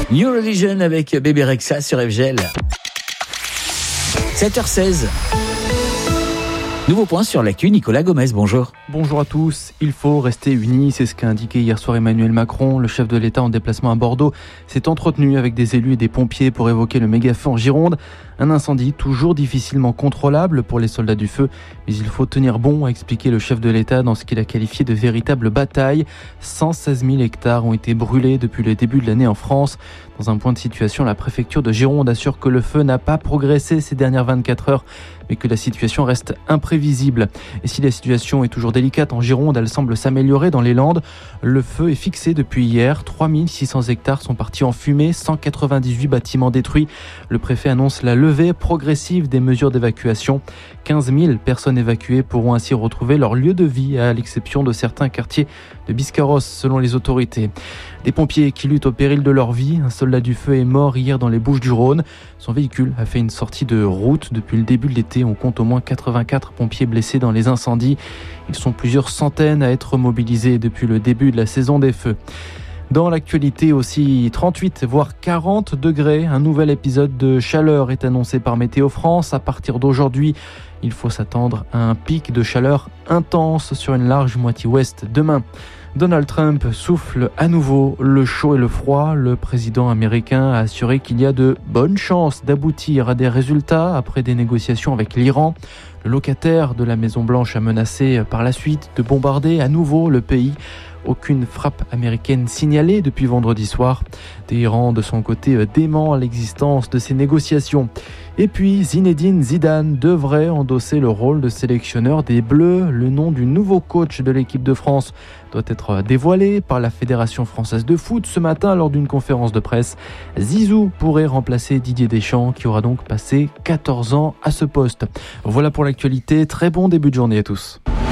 New Religion avec Bébé Rexha sur FGL. 7h16. Nouveau point sur l'actu, Nicolas Gomez, bonjour. Bonjour à tous. Il faut rester unis, c'est ce qu'a indiqué hier soir Emmanuel Macron. Le chef de l'État en déplacement à Bordeaux s'est entretenu avec des élus et des pompiers pour évoquer le méga-feu en Gironde. Un incendie toujours difficilement contrôlable pour les soldats du feu, mais il faut tenir bon, a expliqué le chef de l'État dans ce qu'il a qualifié de véritable bataille. 116 000 hectares ont été brûlés depuis le début de l'année en France. Dans un point de situation, la préfecture de Gironde assure que le feu n'a pas progressé ces dernières 24 heures, mais que la situation reste imprévisible. Et si la situation est toujours délicate en Gironde, elle semble s'améliorer dans les Landes. Le feu est fixé depuis hier. 3600 hectares sont partis en fumée, 198 bâtiments détruits. Le préfet annonce la levée progressive des mesures d'évacuation. 15 000 personnes évacuées pourront ainsi retrouver leur lieu de vie, à l'exception de certains quartiers de Biscarrosse, selon les autorités. Des pompiers qui luttent au péril de leur vie. Un soldat du feu est mort hier dans les Bouches-du-Rhône. Son véhicule a fait une sortie de route. Depuis le début de l'été, on compte au moins 84 pompiers blessés dans les incendies. Ils sont plusieurs centaines à être mobilisés depuis le début de la saison des feux. Dans l'actualité aussi, 38 voire 40 degrés. Un nouvel épisode de chaleur est annoncé par Météo France. À partir d'aujourd'hui, il faut s'attendre à un pic de chaleur intense sur une large moitié ouest demain. Donald Trump souffle à nouveau le chaud et le froid. Le président américain a assuré qu'il y a de bonnes chances d'aboutir à des résultats après des négociations avec l'Iran. Le locataire de la Maison-Blanche a menacé par la suite de bombarder à nouveau le pays. Aucune frappe américaine signalée depuis vendredi soir. Téhéran, de son côté, dément l'existence de ces négociations. Et puis, Zinedine Zidane devrait endosser le rôle de sélectionneur des Bleus. Le nom du nouveau coach de l'équipe de France doit être dévoilé par la Fédération française de foot ce matin lors d'une conférence de presse. Zizou pourrait remplacer Didier Deschamps, qui aura donc passé 14 ans à ce poste. Voilà pour l'actualité. Très bon début de journée à tous.